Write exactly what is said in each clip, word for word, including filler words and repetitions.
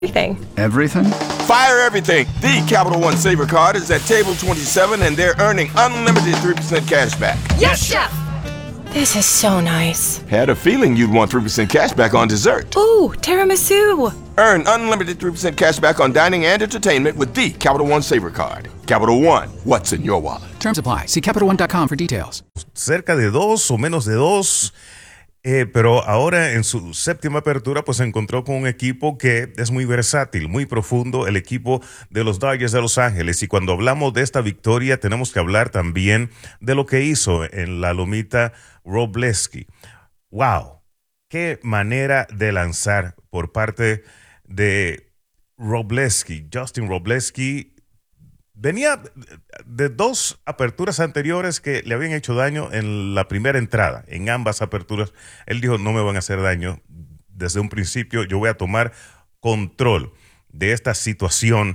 Everything. Everything? Fire everything. The Capital One Saver Card is at table twenty-seven, and they're earning unlimited three percent cash back. Yes, Chef! This is so nice. Had a feeling you'd want three percent cash back on dessert. Ooh, tiramisu. Earn unlimited three percent cash back on dining and entertainment with the Capital One Saver Card. Capital One, what's in your wallet? Terms apply. See Capital One dot com for details. Cerca de dos o menos de dos. Eh, pero ahora en su séptima apertura pues se encontró con un equipo que es muy versátil, muy profundo, el equipo de los Dodgers de Los Ángeles. Y cuando hablamos de esta victoria tenemos que hablar también de lo que hizo en la lomita Wroblewski. ¡Wow! ¡Qué manera de lanzar por parte de Wroblewski! Justin Wroblewski venía de dos aperturas anteriores que le habían hecho daño en la primera entrada. En ambas aperturas, él dijo, no me van a hacer daño. Desde un principio yo voy a tomar control de esta situación.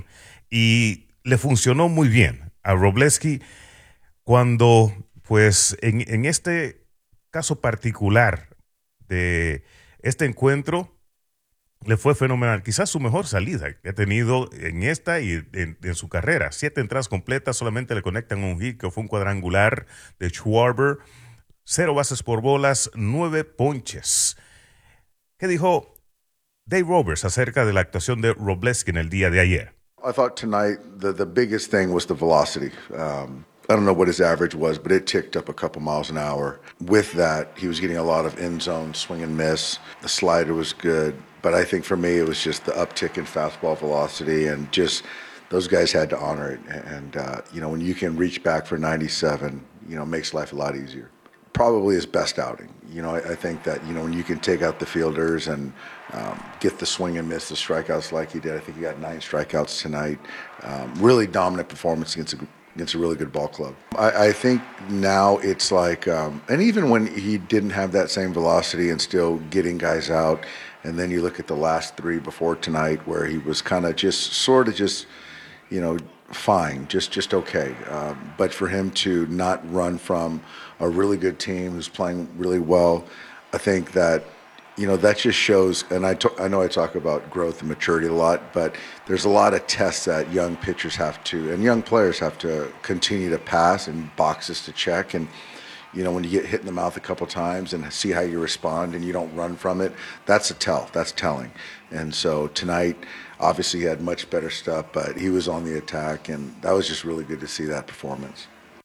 Y le funcionó muy bien a Wroblewski cuando, pues, en, en este caso particular de este encuentro, le fue fenomenal. Quizás su mejor salida que ha tenido en esta y en, en su carrera. Siete entradas completas, solamente le conectan un hit que fue un cuadrangular de Schwarber. Cero bases por bolas, nueve ponches. ¿Qué dijo Dave Roberts acerca de la actuación de Wroblewski en el día de ayer? I thought tonight the, the biggest thing was the velocity. Um, I don't know what his average was, but it ticked up a couple miles an hour. With that, he was getting a lot of end zone swing and miss. The slider was good. But I think for me, it was just the uptick in fastball velocity, and just those guys had to honor it. And, uh, you know, when you can reach back for ninety-seven, you know, it makes life a lot easier. Probably his best outing. You know, I, I think that, you know, when you can take out the fielders and um, get the swing and miss, the strikeouts like he did. I think he got nine strikeouts tonight. Um, really dominant performance against a against a really good ball club. I, I think now it's like, um, and even when he didn't have that same velocity and still getting guys out, and then you look at the last three before tonight where he was kind of just sort of just, you know, fine, just just okay. Um, but for him to not run from a really good team who's playing really well, I think that, you know, that just shows, and I, to, I know I talk about growth and maturity a lot, but there's a lot of tests that young pitchers have to, and young players have to continue to pass and boxes to check. And, you know, when you get hit in the mouth a couple times and see how you respond and you don't run from it, that's a tell, that's telling. And so tonight, obviously he had much better stuff, but he was on the attack, and that was just really good to see that performance.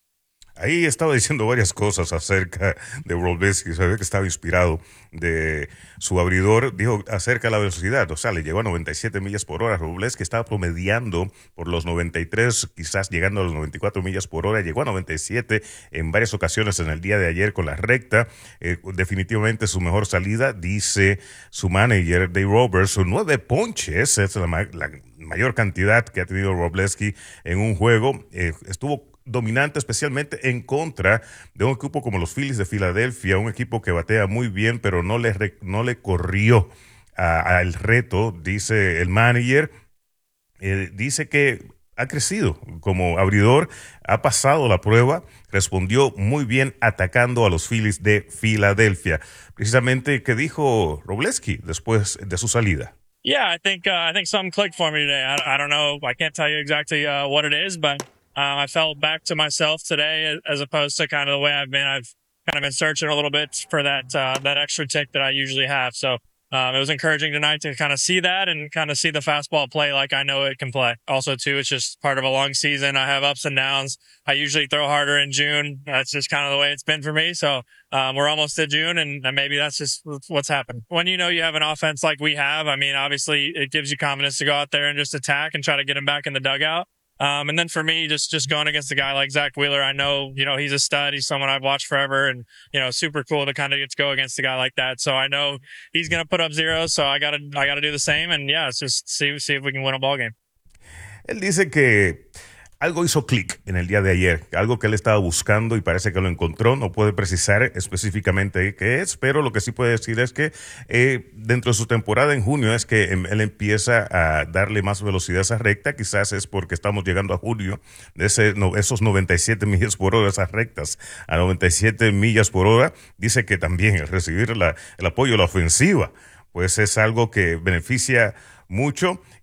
Ahí estaba diciendo varias cosas acerca de Wroblewski. Se ve que estaba inspirado de su abridor. Dijo acerca de la velocidad. O sea, le llegó a noventa y siete millas por hora. Wroblewski estaba promediando por los noventa y tres, quizás llegando a los noventa y cuatro millas por hora. Llegó a noventa y siete en varias ocasiones en el día de ayer con la recta. Eh, definitivamente su mejor salida, dice su manager, Dave Roberts. Sus nueve ponches es la, ma- la mayor cantidad que ha tenido Wroblewski en un juego. Eh, estuvo dominante, especialmente en contra de un equipo como los Phillies de Filadelfia, un equipo que batea muy bien, pero no le, re, no le corrió al reto, dice el manager. Eh, dice que ha crecido como abridor, ha pasado la prueba, respondió muy bien atacando a los Phillies de Filadelfia. Precisamente, ¿qué dijo Wroblewski después de su salida? Yeah, I think uh, I think something clicked for me today. I, I don't know, I can't tell you exactly uh, what it is, but Um, I felt back to myself today as opposed to kind of the way I've been. I've kind of been searching a little bit for that, uh, that extra tick that I usually have. So, um, it was encouraging tonight to kind of see that and kind of see the fastball play like I know it can play. Also, too, it's just part of a long season. I have ups and downs. I usually throw harder in June. That's just kind of the way it's been for me. So, um, we're almost to June, and maybe that's just what's happened. When you know you have an offense like we have, I mean, obviously it gives you confidence to go out there and just attack and try to get him back in the dugout. Um, and then for me, just, just going against a guy like Zach Wheeler, I know, you know, he's a stud. He's someone I've watched forever, and, you know, super cool to kind of get to go against a guy like that. So I know he's going to put up zeros. So I gotta, I gotta do the same. And yeah, it's just see, see if we can win a ball game. Él dice que algo hizo clic en el día de ayer, algo que él estaba buscando y parece que lo encontró. No puede precisar específicamente qué es, pero lo que sí puede decir es que eh, dentro de su temporada en junio es que él empieza a darle más velocidad a esa recta. Quizás es porque estamos llegando a junio de ese, no, esos noventa y siete millas por hora, esas rectas a noventa y siete millas por hora. Dice que también el recibir la, el apoyo a la ofensiva, pues es algo que beneficia mucho